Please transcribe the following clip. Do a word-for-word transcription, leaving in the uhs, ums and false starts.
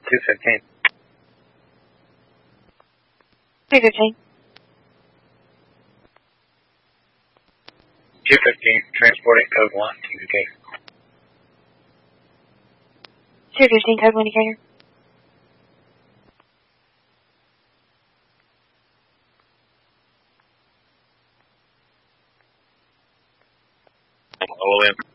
two fifteen. two fifteen. two fifteen, transporting code one to Decatur. two fifteen, code one Decatur. O M.